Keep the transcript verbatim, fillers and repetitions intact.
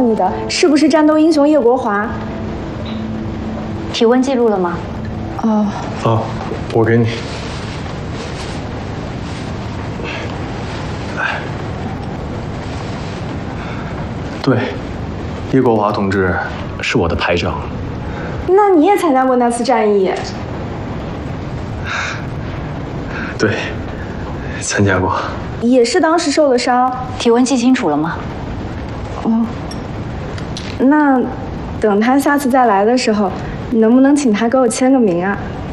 你的是不是战斗英雄叶国华？ 体温记录了吗？ 哦。 哦，我给你。来。对，叶国华同志是我的排长。 那你也参加过那次战役？ 对，参加过。 也是当时受了伤。 体温记清楚了吗？ 哦。那等他下次再来的时候，能不能请他给我签个名啊？